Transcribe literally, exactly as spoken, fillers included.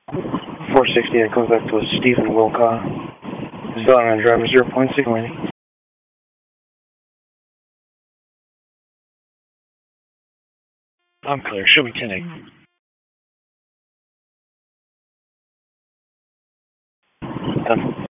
four sixty, that comes back to a Stephen Wilcott. Still on driver zero point six landing. I'm clear. Show me ten eight. Done.